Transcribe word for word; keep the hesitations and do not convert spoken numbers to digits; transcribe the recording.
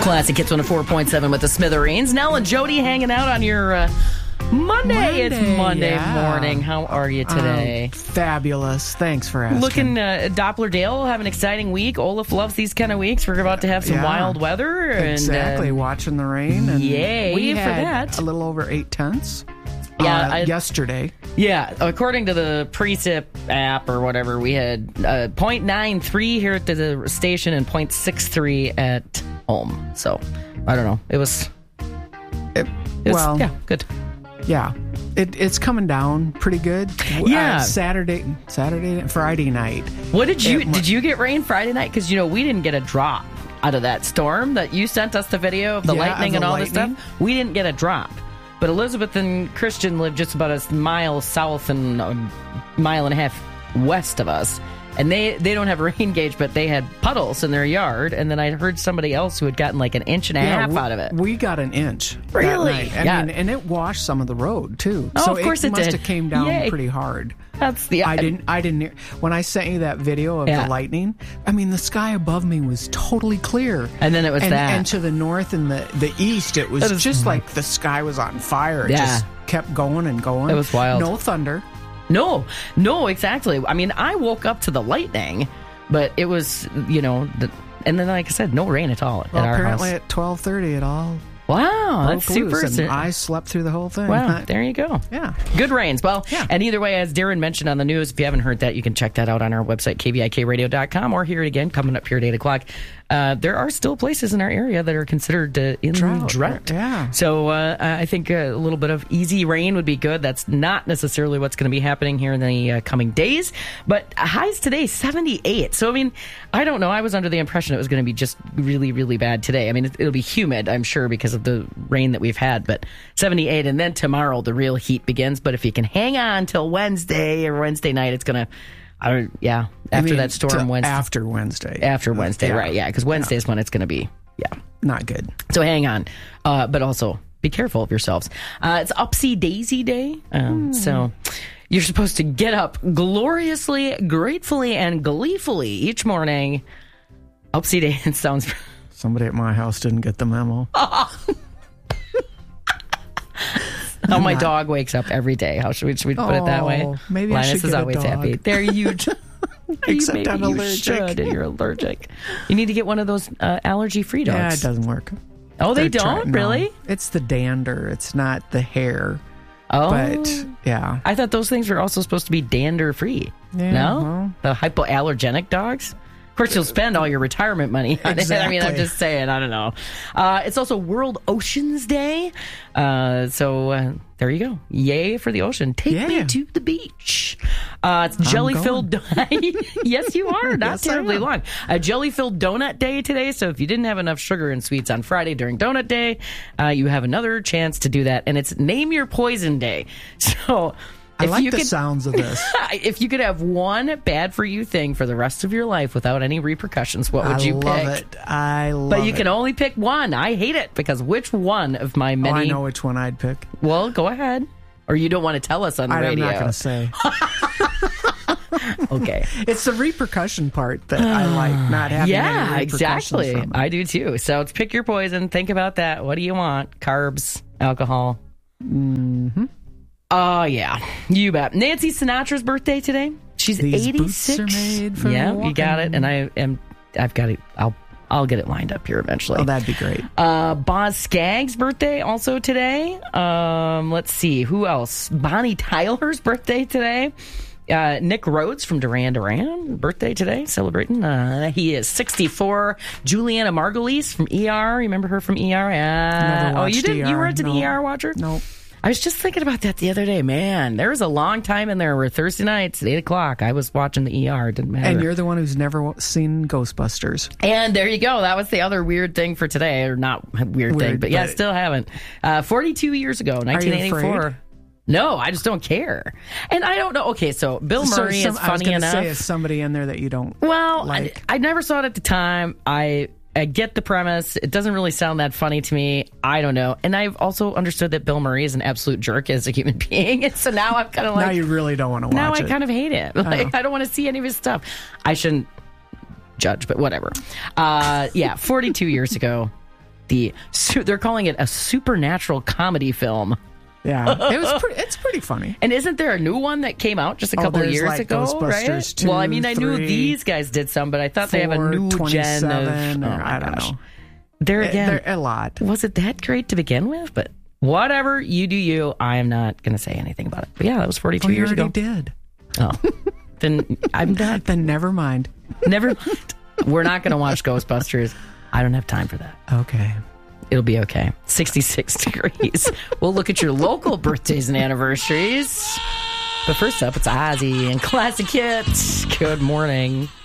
Classic Hits one oh four point seven with the Smithereens. Nell and Jody hanging out on your uh, Monday. Monday. It's Monday Yeah. morning. How are you today? Um, fabulous. Thanks for asking. Looking, uh, Doppler Dale will have an exciting week. Olaf loves these kind of weeks. We're about to have some Yeah. wild weather. Exactly. And, uh, Watching the rain. And yay we for had that. a little over eight tenths. Yeah, uh, I- yesterday. Yeah, according to the Precip app or whatever, we had uh, point nine three here at the station and point six three at home. So, I don't know. It was... It, It was well, yeah, good. yeah. It, it's coming down pretty good. Yeah. Uh, Saturday, Saturday, Friday night. What did you It wa- did you get rain Friday night? Because you know we didn't get a drop out of that storm that you sent us the video of the Yeah, lightning of and the all this lightning. stuff. We didn't get a drop, but Elizabeth and Christian live just about a mile south and a mile and a half west of us, and they they don't have a rain gauge, but they had puddles in their yard. And then I heard somebody else who had gotten like an inch and a half we, out of it. We got an inch. that Really? night. I Yeah. mean, and it washed some of the road too. Oh, so of course it must did. have came down Yay. pretty hard. That's the I didn't. I didn't. hear- When I sent you that video of Yeah. the lightning, I mean, the sky above me was totally clear, And then it was and, that. and to the north and the the east, it was That is- just like the sky was on fire. It Yeah. just kept going and going. It was wild. No thunder. No, no, exactly. I mean, I woke up to the lightning, but it was, you know, the, and then, like I said, no rain at all Well, at our apparently house. at twelve thirty, it all Wow, that's broke loose, super. and I slept through the whole thing. Wow, I- there you go. Yeah. Good rains. Well, Yeah. and either way, as Darren mentioned on the news, if you haven't heard that, you can check that out on our website, K B I K radio dot com, or hear it again coming up here at eight o'clock. Uh, there are still places in our area that are considered uh, in drought. Drought, yeah. So uh, I think a little bit of easy rain would be good. That's not necessarily what's going to be happening here in the uh, coming days. But highs today, seventy-eight. So, I mean, I don't know. I was under the impression it was going to be just really, really bad today. I mean, it, it'll be humid, I'm sure, because of the rain that we've had. But seventy-eight, and then tomorrow the real heat begins. But if you can hang on till Wednesday or Wednesday night, it's going to... I, yeah, I after mean, that storm to Wednesday. After Wednesday. After Wednesday, Yeah. right, yeah, because Wednesday is when it's going to be, yeah. Not good. So hang on, uh, but also be careful of yourselves. Uh, it's Upsy Daisy Day, um, so you're supposed to get up gloriously, gratefully, and gleefully each morning. Upsy Daisy sounds... Somebody at my house didn't get the memo. How my dog wakes up every day. How should we, should we put it that way? Oh, maybe I Linus should is get a always dog. happy. They're huge. Except Maybe I'm you allergic. should, and you're allergic. You need to get one of those uh, allergy-free dogs. Yeah, it doesn't work. Oh, they They're try- don't? no. Really? It's the dander. It's not the hair. Oh. But, yeah. I thought those things were also supposed to be dander-free. Yeah, no? well. The hypoallergenic dogs? Of course, you'll spend all your retirement money on it. I mean, I'm Exactly. just saying. I don't know. Uh, it's also World Oceans Day. Uh, so uh, there you go. Yay for the ocean. Take me Yeah. to the beach. Uh, it's jelly-filled... Yes, you are. Not Yes, I terribly am. long. A jelly-filled donut day today. So if you didn't have enough sugar and sweets on Friday during donut day, uh, you have another chance to do that. And it's Name Your Poison Day. So... I if like you the could- sounds of this. if you could have one bad for you thing for the rest of your life without any repercussions, what would I you love pick? it. I love But you it. can only pick one. I hate it because which one of my Oh, many? I know which one I'd pick. Well, go ahead. Or you don't want to tell us on the I'm radio. not going to say. Okay. It's the repercussion part that I like, not having Yeah, any repercussions exactly. from it. I do too. So it's pick your poison. Think about that. What do you want? Carbs, alcohol. Mm-hmm. Oh, yeah. You bet. Nancy Sinatra's birthday today. She's These eighty-six. boots are made for yeah, you walking. got it. And I am. I've got it. I'll. I'll get it lined up here eventually. Oh, that'd be great. Uh, Boz Scaggs' birthday also today. Um, let's see. Who else? Bonnie Tyler's birthday today. Uh, Nick Rhodes from Duran Duran, birthday today, celebrating. Uh, he is sixty-four. Juliana Margulies from E R. Remember her from E R? Uh, Never oh, you watched didn't? You E R, weren't an no. E R watcher? No. I was just thinking about that the other day. Man, there was a long time in there where Thursday nights at eight o'clock, I was watching the E R. It didn't matter. And you're the one who's never wa- seen Ghostbusters. And there you go. That was the other weird thing for today, or not weird, thing, Weird, but yeah, but- still haven't. Uh, forty-two years ago, nineteen eighty-four. afraid? No, I just don't care. And I don't know. Okay, so Bill So Murray some- is I was funny gonna enough. say, is somebody in there that you don't well, like? I, I never saw it at the time. I I get the premise. It doesn't really sound that funny to me. I don't know. And I've also understood that Bill Murray is an absolute jerk as a human being. And so now I'm kind of like, now you really don't want to watch now I it. kind of hate it. Like, I don't want to see any of his stuff. I shouldn't judge, but whatever. Uh, yeah, forty-two years ago, the, they're calling it a supernatural comedy film. Yeah, it was. Pretty, it's pretty funny. And isn't there a new one that came out just a couple oh, of years like ago? Ghostbusters right? two, well, I mean, I knew three, these guys did some, but I thought four, they have a new gen of. Or, Oh my I don't gosh. know. There again, They're a lot. Was it that great to begin with? But whatever, you do you. I am not going to say anything about it. But yeah, that was forty-two Oh, you years already ago. did. Oh, then I'm not. Then never mind. Never mind. We're not going to watch Ghostbusters. I don't have time for that. Okay. It'll be okay. sixty-six degrees. We'll look at your local birthdays and anniversaries. But first up, it's Ozzy and Classic Hits. Good morning.